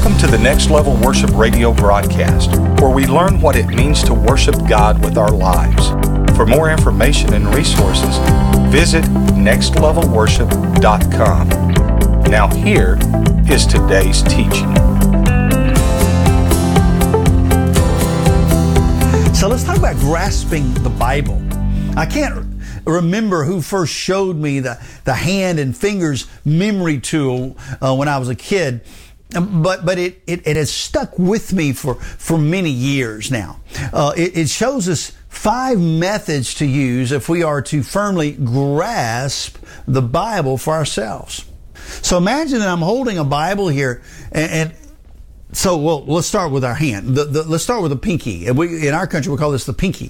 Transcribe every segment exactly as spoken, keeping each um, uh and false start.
Welcome to the Next Level Worship Radio broadcast, where we learn what it means to worship God with our lives. For more information and resources, visit next level worship dot com. Now here is today's teaching. So let's talk about grasping the Bible. I can't remember who first showed me the, the hand and fingers memory tool uh, when I was a kid. But but it, it, it has stuck with me for, for many years now. Uh, it, it shows us five methods to use if we are to firmly grasp the Bible for ourselves. So imagine that I'm holding a Bible here, and, and so well, let's start with our hand. The, the, let's start with the pinky. We, in our country, we call this the pinky.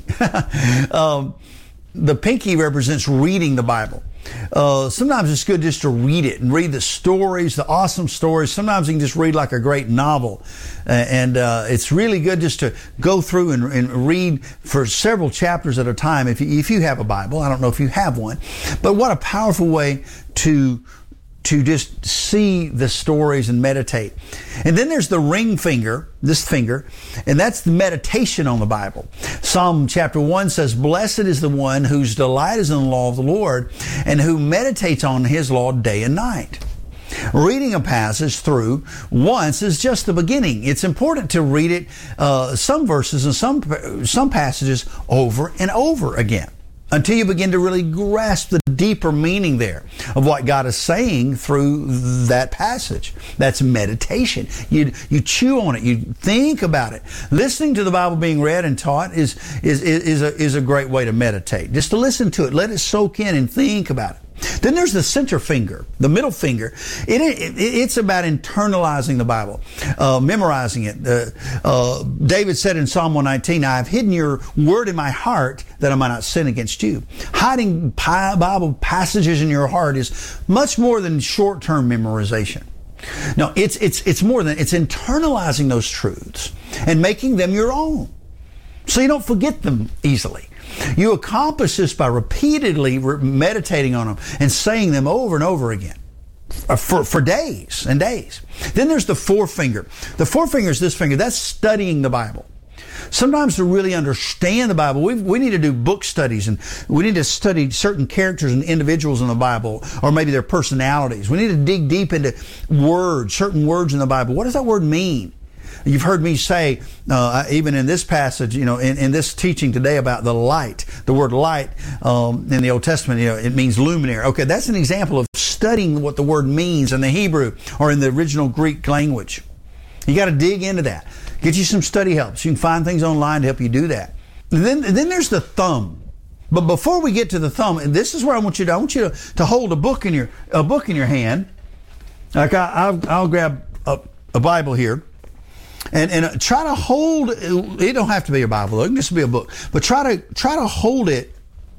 um, the pinky represents reading the Bible. Uh, sometimes it's good just to read it and read the stories, the awesome stories. Sometimes you can just read like a great novel. Uh, and uh, it's really good just to go through and, and read for several chapters at a time if you, if you have a Bible. I don't know if you have one. But what a powerful way to to just see the stories and meditate. And then there's the ring finger, this finger, and that's the meditation on the Bible. Psalm chapter one says, "Blessed is the one whose delight is in the law of the Lord, and who meditates on His law day and night." Reading a passage through once is just the beginning. It's important to read it, uh, some verses and some some passages over and over again, until you begin to really grasp the deeper meaning there of what God is saying through that passage. That's meditation. You you chew on it. You think about it. Listening to the Bible being read and taught is is is a is a great way to meditate. Just to listen to it, let it soak in, and think about it. Then there's the center finger, the middle finger. It, it, it's about internalizing the Bible, uh, memorizing it. Uh, uh, David said in Psalm one nineteen, "I have hidden your word in my heart that I might not sin against you." Hiding Bible passages in your heart is much more than short-term memorization. No, it's it's it's more than it's internalizing those truths and making them your own, so you don't forget them easily. You accomplish this by repeatedly meditating on them and saying them over and over again for, for days and days. Then there's the forefinger. The forefinger is this finger. That's studying the Bible. Sometimes to really understand the Bible, we we need to do book studies, and we need to study certain characters and individuals in the Bible, or maybe their personalities. We need to dig deep into words, certain words in the Bible. What does that word mean? You've heard me say, uh, even in this passage, you know, in, in this teaching today about the light, the word light um, in the Old Testament, you know, it means luminary. Okay, that's an example of studying what the word means in the Hebrew or in the original Greek language. You got to dig into that. Get you some study helps. You can find things online to help you do that. And then, and then there's the thumb. But before we get to the thumb, and this is where I want you to, I want you to, to hold a book in your a book in your hand. Like I, I'll, I'll grab a, a Bible here. And and try to hold, it don't have to be a Bible, it can just be a book, but try to try to hold it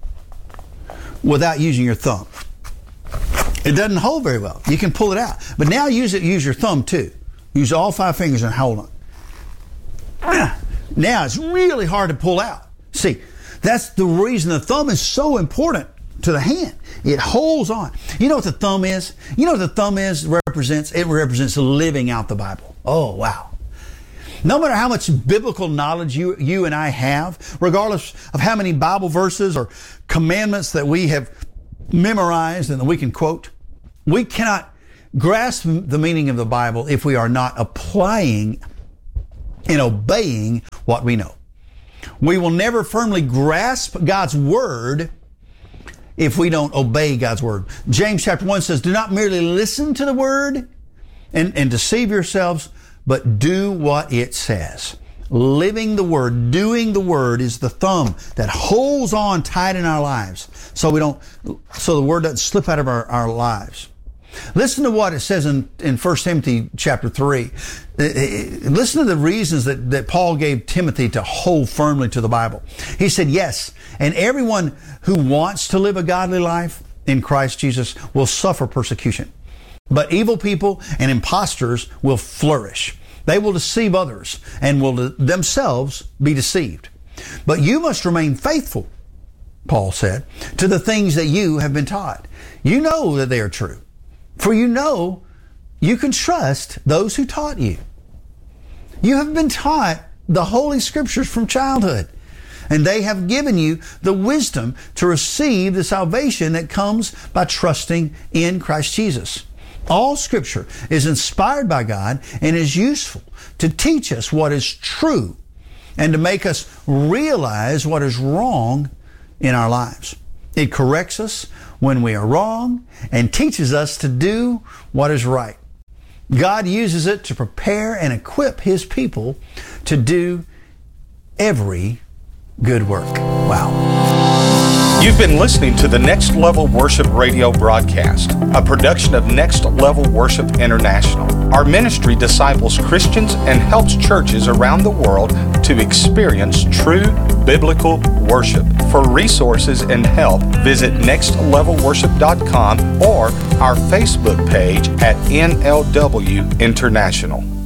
without using your thumb. It doesn't hold very well. You can pull it out. But now use it, use your thumb too. Use all five fingers and hold on. Now it's really hard to pull out. See, that's the reason the thumb is so important to the hand. It holds on. You know what the thumb is? You know what the thumb is? Represents, it represents living out the Bible. Oh, wow. No matter how much biblical knowledge you, you and I have, regardless of how many Bible verses or commandments that we have memorized and that we can quote, we cannot grasp the meaning of the Bible if we are not applying and obeying what we know. We will never firmly grasp God's Word if we don't obey God's Word. James chapter one says, "Do not merely listen to the Word and, and deceive yourselves, but do what it says." Living the Word, doing the Word is the thumb that holds on tight in our lives so we don't, so the Word doesn't slip out of our, our lives. Listen to what it says in, in First Timothy chapter three. Listen to the reasons that, that Paul gave Timothy to hold firmly to the Bible. He said, "Yes, and everyone who wants to live a godly life in Christ Jesus will suffer persecution. But evil people and impostors will flourish. They will deceive others and will themselves be deceived. But you must remain faithful," Paul said, "to the things that you have been taught. You know that they are true. For you know you can trust those who taught you." You have been taught the Holy Scriptures from childhood, and they have given you the wisdom to receive the salvation that comes by trusting in Christ Jesus. All Scripture is inspired by God and is useful to teach us what is true and to make us realize what is wrong in our lives. It corrects us when we are wrong and teaches us to do what is right. God uses it to prepare and equip His people to do every good work. Wow. You've been listening to the Next Level Worship radio broadcast, a production of Next Level Worship International. Our ministry disciples Christians and helps churches around the world to experience true biblical worship. For resources and help, visit next level worship dot com or our Facebook page at N L W International.